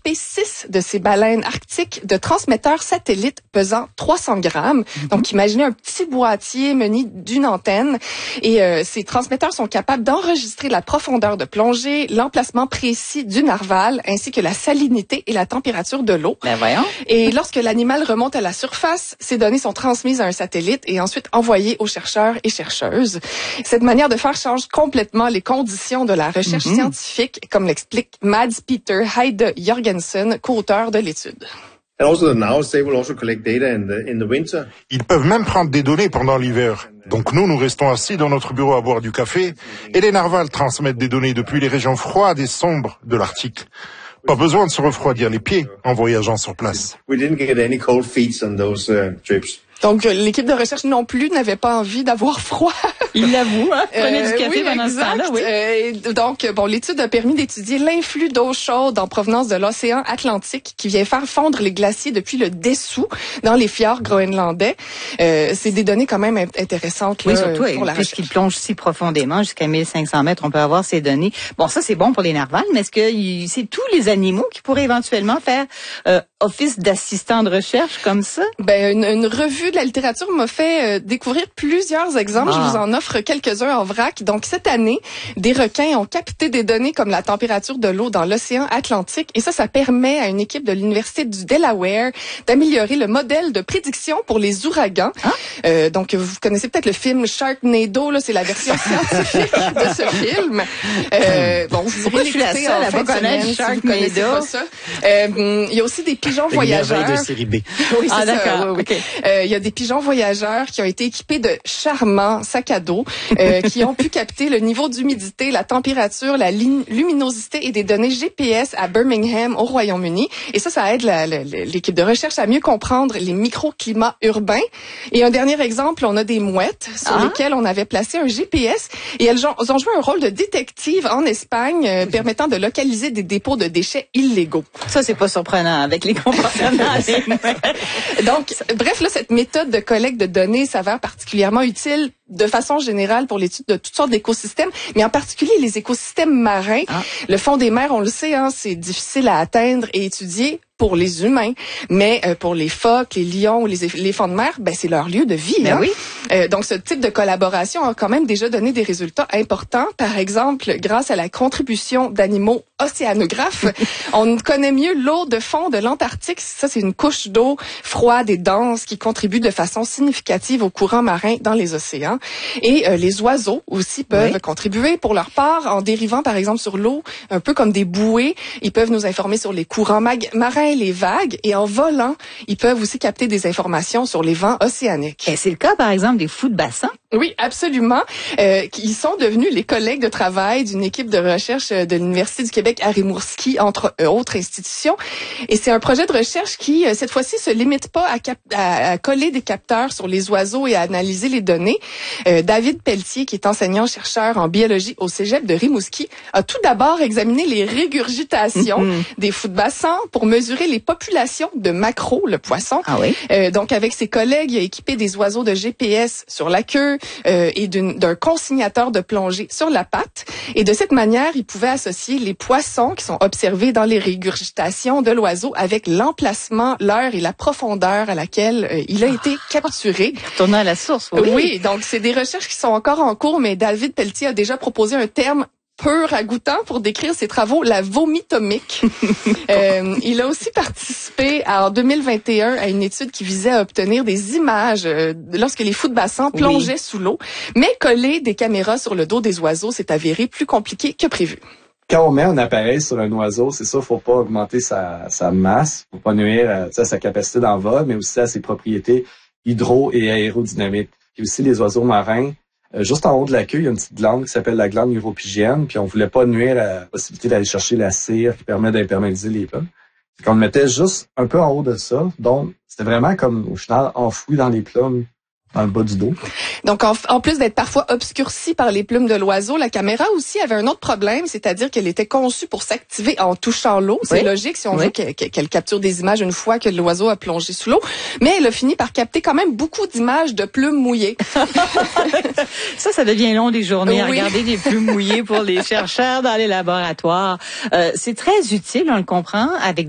équipé 6 de ces baleines arctiques de transmetteurs satellites pesant 300 grammes. Donc, imaginez un petit boîtier muni d'une antenne. Et ces transmetteurs sont capables d'enregistrer la profondeur de plongée, l'emplacement précis du narval, ainsi que la salinité et la température de l'eau. Ben voyons. Et lorsque l'animal remonte à la surface, ces données sont transmises à un satellite et ensuite envoyées aux chercheurs et chercheuses. Cette manière de faire change complètement les conditions de la recherche scientifique, comme l'explique Mads Peter Heide Jorgensen, co-auteur de l'étude. Ils peuvent même prendre des données pendant l'hiver. Donc nous restons assis dans notre bureau à boire du café et les narvals transmettent des données depuis les régions froides et sombres de l'Arctique. Pas besoin de se refroidir les pieds en voyageant sur place. Donc, l'équipe de recherche non plus n'avait pas envie d'avoir froid. Il l'avoue, hein? Prenez du café pendant ce temps-là, oui. Donc, l'étude a permis d'étudier l'influx d'eau chaude en provenance de l'océan Atlantique qui vient faire fondre les glaciers depuis le dessous dans les fjords groenlandais. C'est des données quand même intéressantes là, surtout, pour la recherche. Puisqu'ils plongent si profondément, jusqu'à 1500 mètres, on peut avoir ces données. Bon, ça, c'est bon pour les narvals, mais est-ce que c'est tous les animaux qui pourraient éventuellement faire office d'assistant de recherche comme ça? Ben, une revue de la littérature m'a fait découvrir plusieurs exemples. Je vous en offre quelques-uns en vrac. Donc, cette année, des requins ont capté des données comme la température de l'eau dans l'océan Atlantique. Et ça permet à une équipe de l'Université du Delaware d'améliorer le modèle de prédiction pour les ouragans. Donc, vous connaissez peut-être le film Sharknado, là, c'est la version scientifique de ce film. Bon, vous pourrez l'écouter en fin de semaine si vous connaissez pas ça. Il y a aussi des pigeons voyageurs. De série B. Oui, c'est d'accord. ça. Oui. Okay. Il y a des pigeons voyageurs qui ont été équipés de charmants sacs à dos qui ont pu capter le niveau d'humidité, la température, la luminosité et des données GPS à Birmingham au Royaume-Uni. Et ça aide l'équipe de recherche à mieux comprendre les microclimats urbains. Et un dernier exemple, on a des mouettes sur lesquelles on avait placé un GPS et elles ont joué un rôle de détective en Espagne permettant de localiser des dépôts de déchets illégaux. Ça, c'est pas surprenant avec les comportements des mouettes. Donc, bref, là, cette méthode de collecte de données s'avère particulièrement utile de façon générale pour l'étude de toutes sortes d'écosystèmes, mais en particulier les écosystèmes marins. Le fond des mers, on le sait, c'est difficile à atteindre et étudier pour les humains, mais pour les phoques, les lions ou les éléphants de mer, c'est leur lieu de vie. Oui. Donc, ce type de collaboration a quand même déjà donné des résultats importants. Par exemple, grâce à la contribution d'animaux océanographes, on connaît mieux l'eau de fond de l'Antarctique. Ça, c'est une couche d'eau froide et dense qui contribue de façon significative au courant marin dans les océans. Et les oiseaux aussi peuvent contribuer pour leur part en dérivant, par exemple, sur l'eau, un peu comme des bouées. Ils peuvent nous informer sur les courants marins, les vagues, et en volant, ils peuvent aussi capter des informations sur les vents océaniques. Et c'est le cas, par exemple, des fous de bassin. Oui, absolument. Ils sont devenus les collègues de travail d'une équipe de recherche de l'Université du Québec à Rimouski, entre autres institutions. Et c'est un projet de recherche qui, cette fois-ci, se limite pas à coller des capteurs sur les oiseaux et à analyser les données. David Pelletier, qui est enseignant-chercheur en biologie au Cégep de Rimouski, a tout d'abord examiné les régurgitations des fous de bassin pour mesurer les populations de maquereaux, le poisson. Donc, avec ses collègues, il a équipé des oiseaux de GPS sur la queue et d'un consignateur de plongée sur la patte. Et de cette manière, il pouvait associer les poissons qui sont observés dans les régurgitations de l'oiseau avec l'emplacement, l'heure et la profondeur à laquelle il a été capturé. Retournant à la source, oui. Donc, c'est des recherches qui sont encore en cours, mais David Pelletier a déjà proposé un terme peu ragoûtant pour décrire ses travaux, la vomitomique. Il a aussi participé en 2021 à une étude qui visait à obtenir des images lorsque les fous de bassin plongeaient sous l'eau. Mais coller des caméras sur le dos des oiseaux s'est avéré plus compliqué que prévu. Quand on met un appareil sur un oiseau, c'est sûr, faut pas augmenter sa masse, faut pas nuire à sa capacité d'envol, mais aussi à ses propriétés hydro- et aérodynamiques. Et aussi les oiseaux marins. Juste en haut de la queue, il y a une petite glande qui s'appelle la glande uropygienne, puis on voulait pas nuire à la possibilité d'aller chercher la cire qui permet d'imperméabiliser les plumes. C'est qu'on le mettait juste un peu en haut de ça, donc c'était vraiment comme au final enfoui dans les plumes, dans le bas du dos. Donc, en plus d'être parfois obscurcie par les plumes de l'oiseau, la caméra aussi avait un autre problème, c'est-à-dire qu'elle était conçue pour s'activer en touchant l'eau. C'est logique si on veut qu'elle capture des images une fois que l'oiseau a plongé sous l'eau. Mais elle a fini par capter quand même beaucoup d'images de plumes mouillées. Ça devient long des journées à regarder des plumes mouillées pour les chercheurs dans les laboratoires. C'est très utile, on le comprend, avec